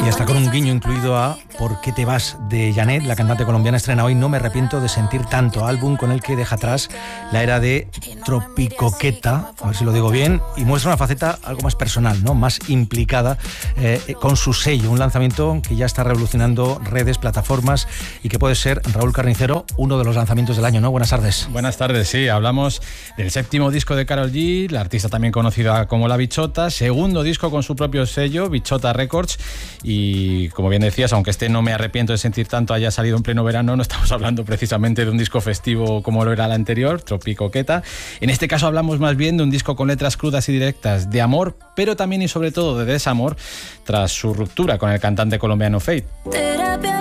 Y hasta con un guiño incluido a ¿Por qué te vas?, de Janet, la cantante colombiana, estrena hoy No me arrepiento de sentir tanto, álbum con el que deja atrás la era de tropicoqueta, a ver si lo digo bien, y muestra una faceta algo más personal, ¿no?, más implicada con su sello, un lanzamiento que ya está revolucionando redes, plataformas y que puede ser, Raúl Carnicero, uno de los lanzamientos del año, ¿no? Buenas tardes. Buenas tardes, sí, hablamos del séptimo disco de Karol G, la artista también conocida como La Bichota, segundo disco con su propio sello, Bichota Records, y como bien decías, aunque No me arrepiento de sentir tanto haya salido en pleno verano, no estamos hablando precisamente de un disco festivo como lo era el anterior, Tropicoqueta. En este caso hablamos más bien de un disco con letras crudas y directas de amor, pero también y sobre todo de desamor tras su ruptura con el cantante colombiano Feid.